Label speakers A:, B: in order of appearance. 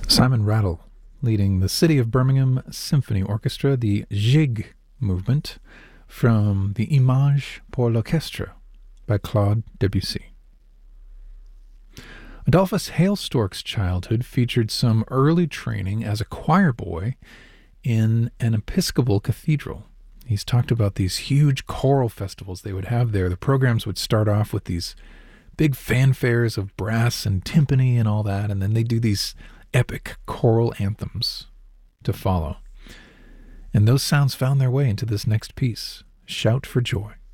A: Simon Rattle leading the City of Birmingham Symphony Orchestra, the Gigue movement from the Image pour l'Orchestre by Claude Debussy. Adolphus Hailstork's childhood featured some early training as a choir boy in an Episcopal cathedral. He's talked about these huge choral festivals they would have there. The programs would start off with these big fanfares of brass and timpani and all that, and then they do these epic choral anthems to follow. And those sounds found their way into this next piece, Shout for Joy.